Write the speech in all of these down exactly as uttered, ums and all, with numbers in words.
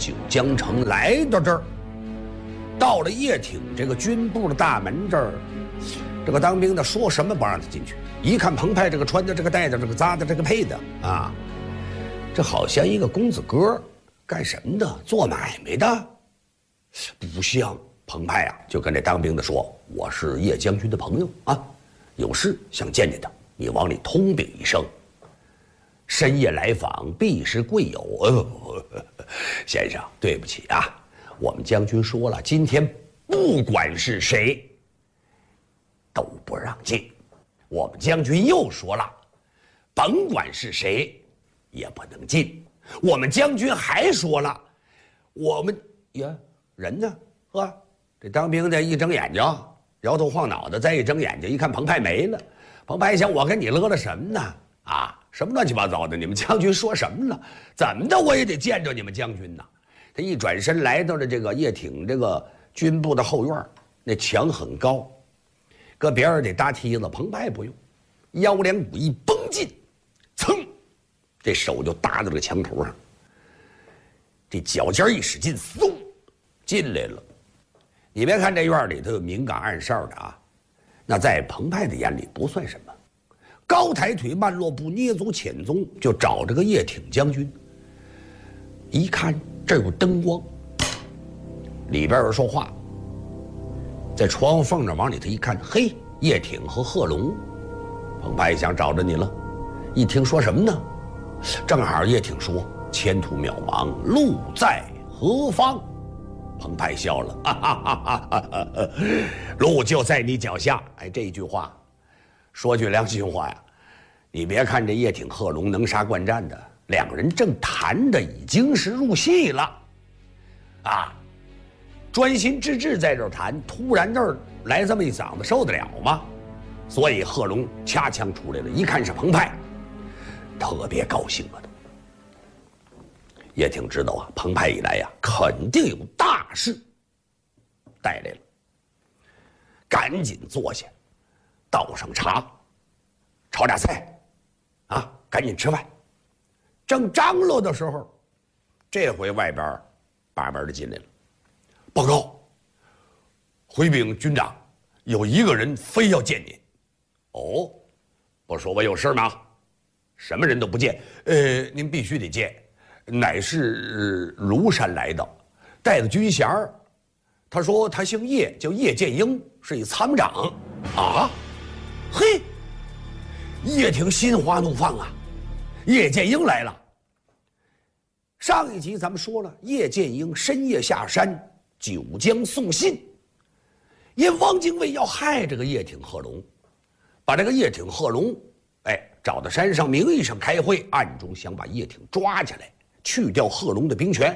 九江城，来到这儿，到了叶挺这个军部的大门这儿，这个当兵的说什么不让他进去。一看彭湃这个穿的、这个戴的、这个扎的、这个配的啊，这好像一个公子哥，干什么的？做买卖的，不像。彭湃啊，就跟这当兵的说：“我是叶将军的朋友啊，有事想见见他，你往里通禀一声。深夜来访，必是贵友。呃，先生，对不起啊，我们将军说了，今天不管是谁，都不让进。我们将军又说了，甭管是谁，也不能进。我们将军还说了，我们呀，人呢？呵。”这当兵的一睁眼睛，摇头晃脑的，再一睁眼睛，一看彭湃没了。彭湃想：我跟你乐了什么呢？啊，什么乱七八糟的？你们将军说什么了？怎么的我也得见着你们将军呐！他一转身来到了这个叶挺这个军部的后院，那墙很高，搁别人得搭梯子，彭湃不用，腰连骨一绷进，噌，这手就搭在这个墙头上，这脚尖一使劲，嗖，进来了。你别看这院里头有明岗暗哨的啊，那在彭湃的眼里不算什么。高抬腿，慢落步，捏足潜踪，就找这个叶挺将军。一看这有灯光，里边有说话，在窗户缝那往里头一看，嘿，叶挺和贺龙。彭湃想找着你了，一听说什么呢？正好叶挺说：“前途渺茫，路在何方？”彭湃笑了，哈哈哈哈哈！路就在你脚下。哎，这一句话，说句良心话呀，你别看这叶挺、贺龙能杀惯战的，两人正谈的已经是入戏了，啊，专心致志在这儿谈，突然这儿来这么一嗓子，受得了吗？所以贺龙掐枪出来了，一看是彭湃，特别高兴了。叶挺知道啊，彭湃一来呀，肯定有大事带来了，赶紧坐下，倒上茶，炒俩菜，啊，赶紧吃饭。正张罗的时候，这回外边把门的进来了，报告，回禀军长，有一个人非要见您。哦，不说我有事吗？什么人都不见，呃，您必须得见。乃是庐山来的，带着军衔儿。他说他姓叶，叫叶剑英，是一参谋长。啊，嘿，叶挺心花怒放啊！叶剑英来了。上一集咱们说了，叶剑英深夜下山九江送信，因汪精卫要害这个叶挺、贺龙，把这个叶挺、贺龙，哎，找到山上，名义上开会，暗中想把叶挺抓起来。去掉贺龙的兵权。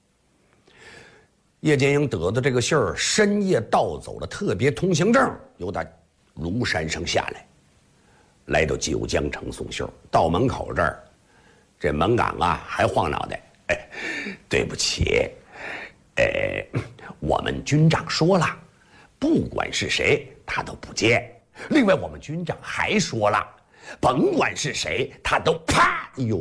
叶剑英得到这个信儿，深夜盗走了特别通行证，由打庐山上下来，来到九江城送信儿。到门口这儿，这门岗啊还晃脑袋，哎，对不起，哎，我们军长说了，不管是谁他都不见。另外，我们军长还说了，甭管是谁他都啪哟。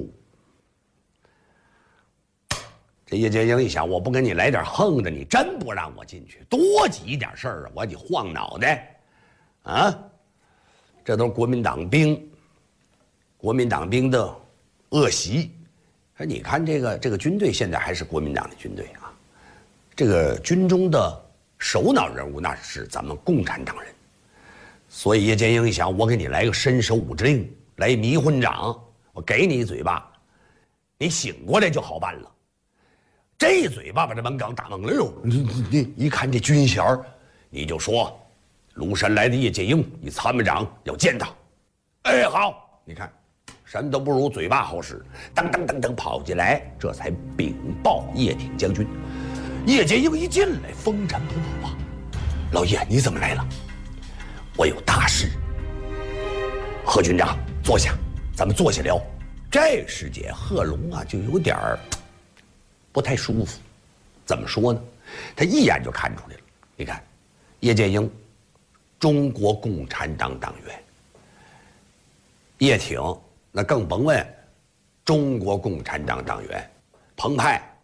这叶剑英一想，我不跟你来点横的，你真不让我进去，多急点事儿啊！我得晃脑袋，啊，这都是国民党兵，国民党兵的恶习。说你看这个这个军队现在还是国民党的军队啊，这个军中的首脑人物那是咱们共产党人，所以叶剑英一想，我给你来个伸手五指令，来迷魂掌，我给你一嘴巴，你醒过来就好办了。这一嘴巴把这门岗打懵了哟！你你你一看这军衔儿，你就说，庐山来的叶剑英，你参谋长要见他。哎，好，你看，什么都不如嘴巴好使。噔噔噔噔跑进来，这才禀报叶挺将军。叶剑英一进来，风尘仆仆啊！老叶，你怎么来了？我有大事。贺军长，坐下，咱们坐下聊。这时节，贺龙啊，就有点儿。不太舒服，怎么说呢？他一眼就看出来了。你看，叶剑英，中国共产党党员；叶挺，那更甭问，中国共产党党员；彭湃，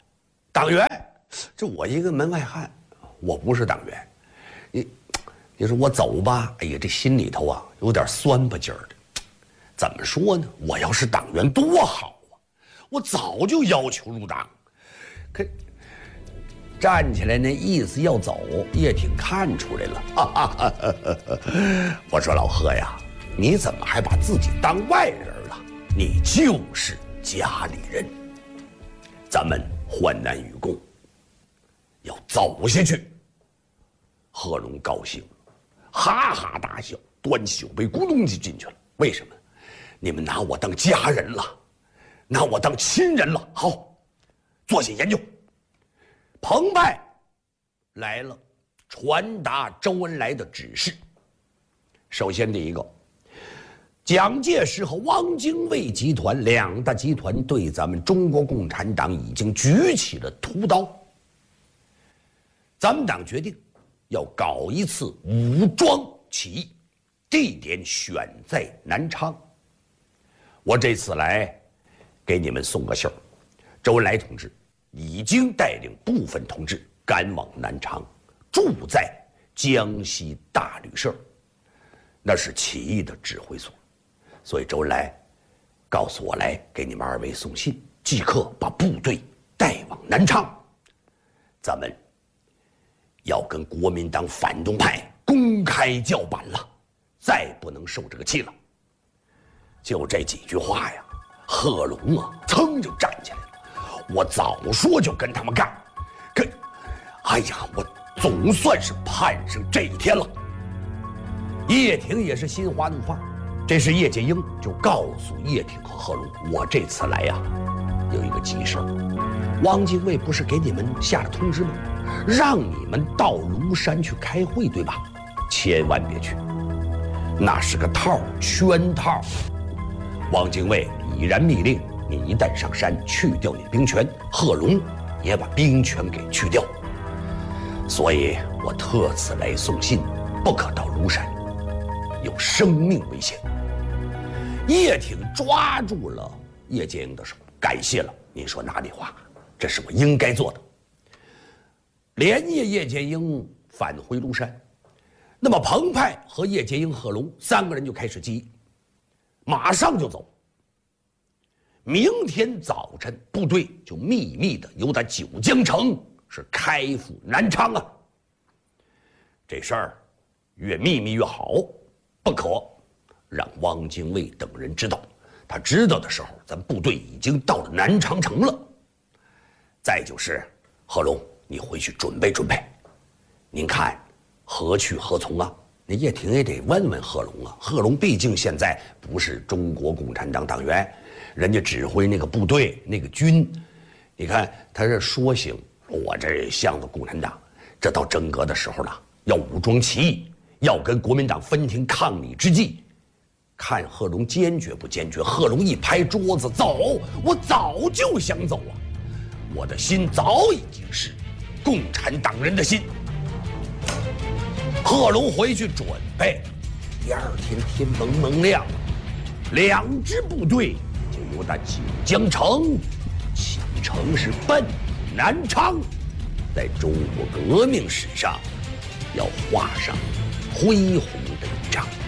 党员，这我一个门外汉，我不是党员。你，你说我走吧，哎呀，这心里头啊有点酸不劲儿的。怎么说呢？我要是党员多好啊！我早就要求入党。可站起来那意思要走，叶挺看出来了。哈哈哈哈我说老贺呀，你怎么还把自己当外人了？你就是家里人。咱们患难与共，要走下去。贺龙高兴，哈哈大笑，端起酒杯咕咚就进去了。为什么？你们拿我当家人了，拿我当亲人了。好，坐下研究。澎湃来了，传达周恩来的指示。首先第一个，蒋介石和汪精卫集团两大集团对咱们中国共产党已经举起了屠刀。咱们党决定要搞一次武装起义，地点选在南昌。我这次来给你们送个信儿，周恩来同志已经带领部分同志赶往南昌，住在江西大旅社，那是起义的指挥所。所以周恩来告诉我来给你们二位送信，即刻把部队带往南昌。咱们要跟国民党反动派公开叫板了，再不能受这个气了。就这几句话呀，贺龙啊，噌就站起来了。我早说就跟他们干，可，哎呀，我总算是盼上这一天了。叶挺也是心花怒放，这时叶剑英就告诉叶挺和贺龙，我这次来呀，有一个急事儿。汪精卫不是给你们下了通知吗？让你们到庐山去开会，对吧？千万别去，那是个套，圈套。汪精卫已然密令你一旦上山，去掉你兵权，贺龙也把兵权给去掉。所以我特此来送信，不可到庐山，有生命危险。叶挺抓住了叶剑英的手，感谢了，您说哪里话？这是我应该做的。连夜，叶剑英返回庐山，那么澎湃和叶剑英、贺龙三个人就开始记忆，马上就走。明天早晨，部队就秘密的由咱九江城是开赴南昌啊。这事儿越秘密越好，不可让汪精卫等人知道。他知道的时候，咱部队已经到了南昌城了。再就是贺龙，你回去准备准备，您看何去何从啊？那叶挺也得问问贺龙啊。贺龙毕竟现在不是中国共产党党员，人家指挥那个部队那个军，你看他这说行，我这向着共产党，这到真格的时候了，要武装起义，要跟国民党分庭抗礼之际，看贺龙坚决不坚决。贺龙一拍桌子，走！我早就想走啊，我的心早已经是共产党人的心。贺龙回去准备，第二天天蒙蒙亮，两支部队就由那九江城启程，是奔南昌，在中国革命史上要画上恢宏的一章。